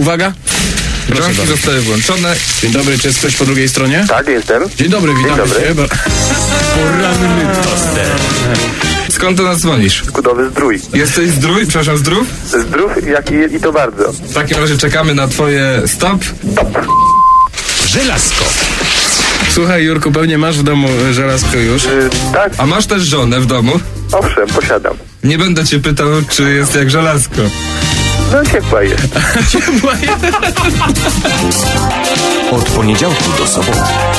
Uwaga. Drzwi zostały włączone. Dzień dobry, czy jest ktoś po drugiej stronie? Tak, jestem. Dzień dobry, witamy cię. Poranny toster. Skąd do nas dzwonisz? Kudowy Zdrój. Jesteś zdrój? Przepraszam, zdrów? Zdrów jak i to bardzo. W takim razie czekamy na twoje stop. Żelazko. Słuchaj, Jurku, pewnie masz w domu żelazko już. Tak, A masz też żonę w domu? owszem, posiadam. Nie będę cię pytał, czy jest jak żelazko. No ciepła jest. Od poniedziałku do soboty.